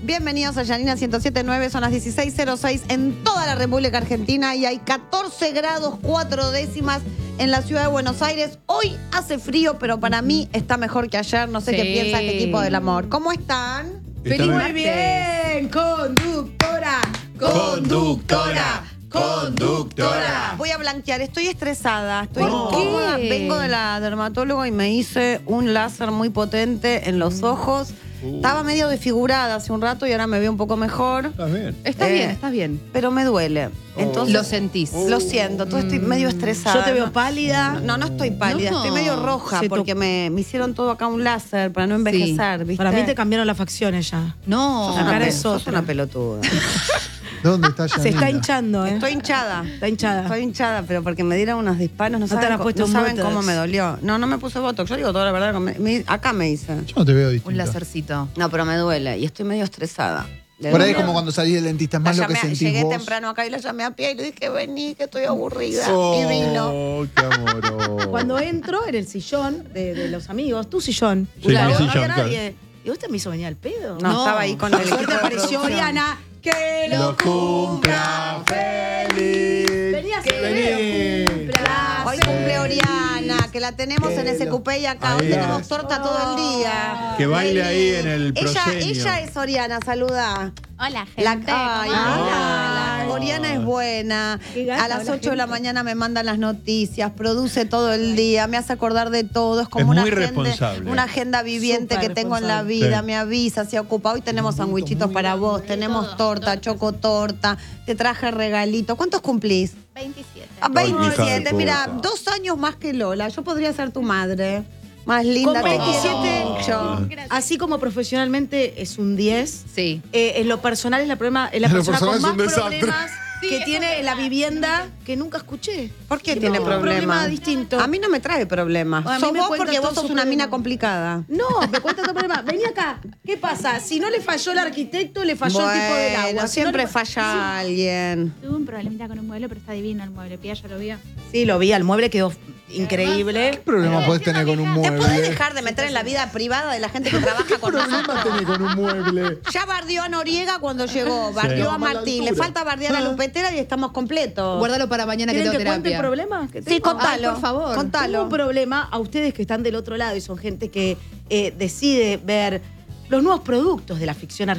Bienvenidos a Yanina 107.9, son las 16:06 en toda la República Argentina y hay 14 grados 4 décimas en la ciudad de Buenos Aires. Hoy hace frío, pero para mí está mejor que ayer. No sé qué piensa este equipo del amor. ¿Cómo están? Muy bien, conductora, conductora, conductora. Voy a blanquear, estoy estresada, estoy ¿Por qué? incómoda. Vengo de la dermatóloga y me hice un láser muy potente en los ojos. Estaba medio desfigurada hace un rato y ahora me veo un poco mejor. ¿Estás bien? Estás bien. Pero me duele. Entonces, Lo sentís. Lo siento, entonces estoy medio estresada. Yo te veo pálida. No estoy pálida, No. estoy medio roja Se porque me hicieron todo acá un láser para no envejecer, ¿viste? Para mí te cambiaron las facciones ya. No. Sos la cara una, es sos otra. una pelotuda. ¿Dónde está Yanina? Se está hinchando, ¿eh? Estoy hinchada. Está hinchada. Estoy hinchada, pero porque me dieron unos disparos, no ¿No te saben, la has puesto no un saben Botox? cómo me dolió. No me puse Botox, yo digo toda la verdad, acá me hice. Yo no te veo distinto. Un lacercito. No, pero me duele y estoy medio estresada. Por ahí es como cuando salís del dentista, es más La lo que llamé- sentís llegué vos. temprano acá y la llamé a pie y le dije, vení, que estoy aburrida. Oh, Y vino. qué amoroso. Cuando entro en el sillón de los amigos, tu sillón. Sí, no mi había sillón, nadie. ¿Y usted me hizo venir al pedo? No, estaba ahí con el equipo Suerte de apareció producción. Oriana. ¡Que Lo lo cumpla feliz. Venía a Que hacer vení. que lo cumpla. Hoy cumple Oriana, que la tenemos en ese cupé y acá. Hoy Ahí tenemos es. torta todo el día. Que baile ahí en el Ella proscenio. es Oriana, saluda. Hola, La, gente. ay, ¿cómo andan? hola. Oriana es buena. Qué gata A las la 8 de la gente. mañana me mandan las noticias, produce todo el día, me hace acordar de todo. Es como Es una, muy responsable. una agenda viviente Súper que tengo en la responsable. vida. Sí. Me avisa, se ocupa. Hoy tenemos sandwichitos para vos, tenemos torta, chocotorta, te traje regalitos. ¿Cuántos cumplís? 27. Ah, Ay, hija 27, de mira, puta. 2 años más que Lola. Yo podría ser tu madre. Más linda, Con te 27, quiero mucho. Gracias. Así como profesionalmente es un 10, Sí. en lo personal es la persona personal con es más un desastre. problemas Sí, que eso tiene es en la verdad. vivienda que nunca escuché. ¿Por qué Sí, tiene no, un problema problemas? distinto. A mí no me trae problemas. A mí Sos me vos cuenta porque vos todos sos sus una mina problemas. complicada. No, me cuenta tu problema. Vení acá. ¿Qué pasa? Si no le falló el arquitecto, le falló el tipo del agua. Bueno, Si siempre no le- falla alguien. Tuve un problemita con un mueble, pero está divino el mueble. Pía ya lo vio. Sí, lo vi. El mueble quedó increíble. ¿Qué problema podés tener con un ¿Te podés mueble? dejar de meter en la vida privada de la gente que trabaja ¿Qué con problema nosotros? tenés con un mueble? Ya bardeó a Noriega cuando llegó, bardeó a No, mala Martín, le altura. falta bardear a Lupetera y estamos completos. Guárdalo para mañana que ¿Quieren tengo que cuente el terapia. problema que Sí, tengo? contalo. Ay, por favor. Tengo Contalo. un problema a ustedes que están del otro lado y son gente que decide ver los nuevos productos de la ficción argentina.